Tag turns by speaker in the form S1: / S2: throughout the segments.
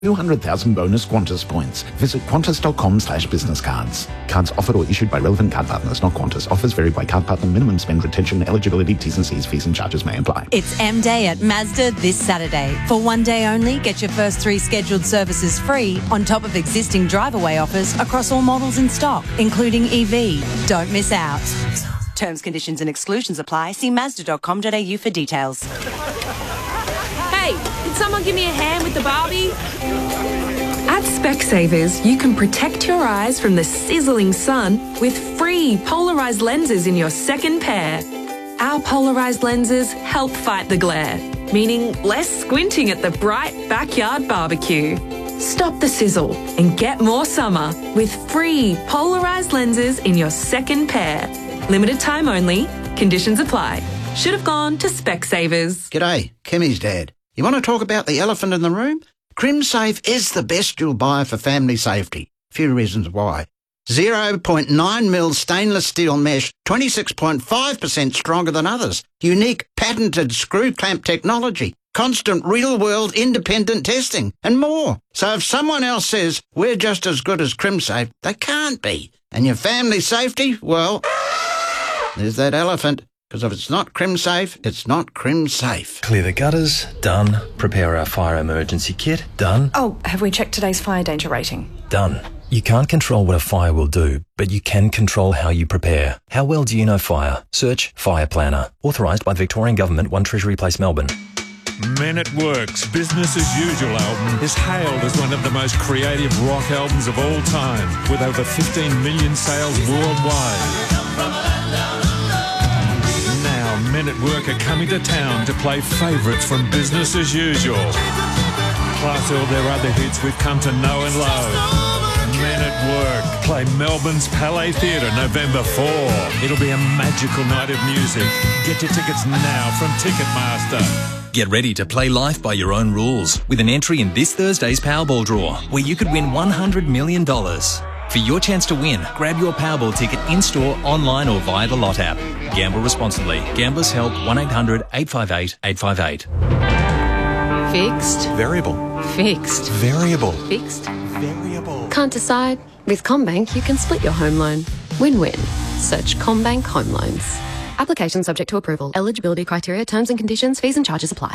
S1: 200,000 bonus Qantas points. Visit qantas.com/business cards. Cards offered or issued by relevant card partners, not Qantas. Offers vary by card partner. Minimum spend, retention, eligibility, T's and C's, fees and charges may apply.
S2: It's M Day at Mazda this Saturday. For one day only, get your first 3 scheduled services free on top of existing drive-away offers across all models in stock, including EV. Don't miss out. Terms, conditions and exclusions apply. See mazda.com.au for details.
S3: Hey, did someone give me a hand with the Barbie?
S4: At Specsavers, you can protect your eyes from the sizzling sun with free polarised lenses in your second pair. Our polarised lenses help fight the glare, meaning less squinting at the bright backyard barbecue. Stop the sizzle and get more summer with free polarised lenses in your second pair. Limited time only. Conditions apply. Should have gone to Specsavers.
S5: G'day, Kimmy's dad. You want to talk about the elephant in the room? CrimSafe is the best you'll buy for family safety. Few reasons why. 0.9mm stainless steel mesh, 26.5% stronger than others. Unique patented screw clamp technology. Constant real-world independent testing and more. So if someone else says we're just as good as CrimSafe, they can't be. And your family safety, well, there's that elephant. Because if it's not CrimSafe, it's not CrimSafe.
S6: Clear the gutters, done. Prepare our fire emergency kit, done.
S7: Oh, have we checked today's fire danger rating?
S6: Done. You can't control what a fire will do, but you can control how you prepare. How well do you know fire? Search Fire Planner. Authorised by the Victorian Government, 1 Treasury Place, Melbourne.
S8: Men at Work's Business As Usual album is hailed as one of the most creative rock albums of all time, with over 15 million sales worldwide. Men at Work are coming to town to play favourites from Business As Usual. Plus all their other hits we've come to know and love. Men at Work play Melbourne's Palais Theatre November 4. It'll be a magical night of music. Get your tickets now from Ticketmaster.
S9: Get ready to play life by your own rules with an entry in this Thursday's Powerball draw, where you could win $100 million. For your chance to win, grab your Powerball ticket in-store, online or via the Lot app. Gamble responsibly. Gamblers Help 1-800-858-858.
S10: Fixed.
S11: Variable.
S10: Fixed.
S11: Variable.
S10: Fixed.
S11: Variable.
S10: Can't decide? With CommBank, you can split your home loan. Win-win. Search CommBank Home Loans. Application subject to approval. Eligibility criteria, terms and conditions, fees and charges apply.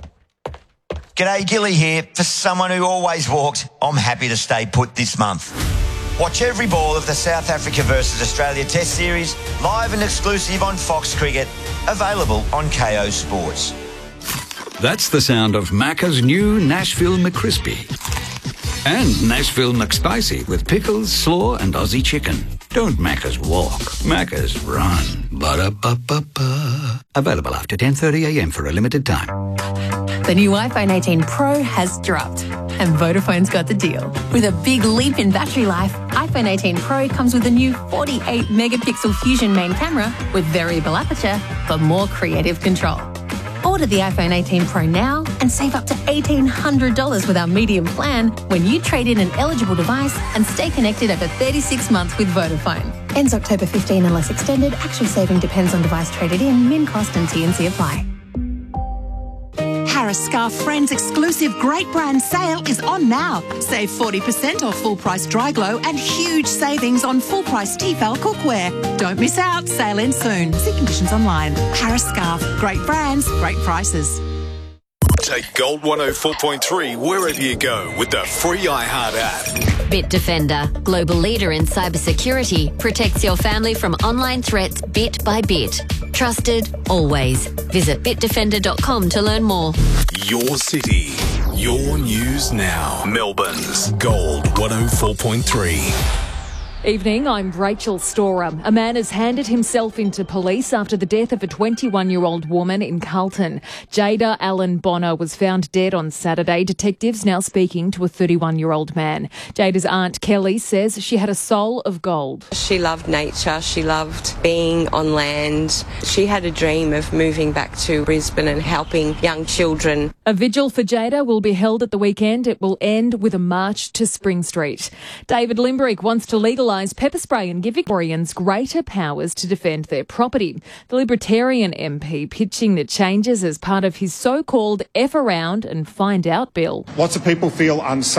S12: G'day, Gilly here. For someone who always walked, I'm happy to stay put this month. Watch every ball of the South Africa versus Australia Test Series, live and exclusive on Fox Cricket, available on KO Sports.
S13: That's the sound of Macca's new Nashville McCrispy. And Nashville McSpicy with pickles, slaw and Aussie chicken. Don't Macca's walk, Macca's run. Ba-da-ba-ba-ba. Available after 10:30am for a limited time.
S14: The new iPhone 18 Pro has dropped, and Vodafone's got the deal. With a big leap in battery life, iPhone 18 Pro comes with a new 48-megapixel Fusion main camera with variable aperture for more creative control. Order the iPhone 18 Pro now and save up to $1,800 with our medium plan when you trade in an eligible device and stay connected over 36 months with Vodafone. Ends October 15 unless extended. Actual saving depends on device traded in. Min cost and T&C apply.
S15: Harris Scarf Friends exclusive great brand sale is on now. Save 40% off full price dry glow and huge savings on full price Tefal cookware. Don't miss out. Sale ends soon. See conditions online. Harris Scarf. Great brands, great prices.
S16: Take Gold 104.3 wherever you go with the free iHeart app.
S17: Bitdefender, global leader in cybersecurity, protects your family from online threats bit by bit. Trusted, always. Visit bitdefender.com to learn more.
S16: Your city, your news now. Melbourne's Gold 104.3.
S18: Evening, I'm Rachel Storer. A man has handed himself into police after the death of a 21-year-old woman in Carlton. Jada Allen Bonner was found dead on Saturday. Detectives now speaking to a 31-year-old man. Jada's aunt Kelly says she had a soul of gold.
S19: She loved nature. She loved being on land. She had a dream of moving back to Brisbane and helping young children.
S18: A A vigil for Jada will be held at the weekend. It will end with a march to Spring Street. David Limbrick wants to legalise pepper spray and give Victorians greater powers to defend their property. The Libertarian MP pitching the changes as part of his so-called F around and find out bill.
S11: Lots of people feel unsafe